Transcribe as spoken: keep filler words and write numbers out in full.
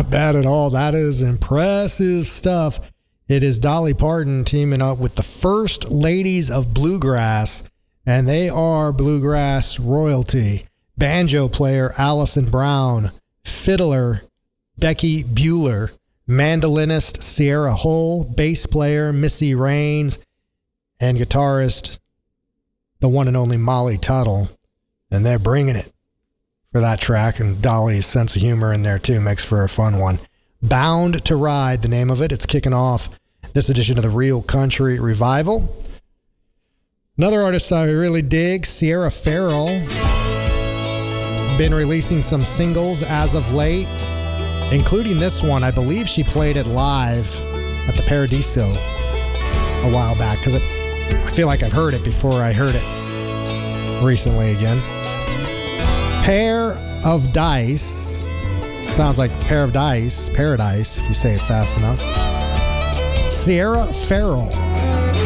Not bad at all. That is impressive stuff. It is Dolly Parton teaming up with the First Ladies of Bluegrass, and they are bluegrass royalty. Banjo player Allison Brown, fiddler Becky Bueller, mandolinist Sierra Hull, bass player Missy Raines, and guitarist the one and only Molly Tuttle. And they're bringing it for that track, and Dolly's sense of humor in there too makes for a fun one. Bound to Ride, the name of it. It's kicking off this edition of the Real Country Revival. Another artist I really dig, Sierra Farrell. Been releasing some singles as of late, including this one. I believe she played it live at the Paradiso a while back, because I feel like I've heard it before I heard it recently again. Pair of Dice. Sounds like Pair of Dice, Paradise, if you say it fast enough. Sierra Farrell.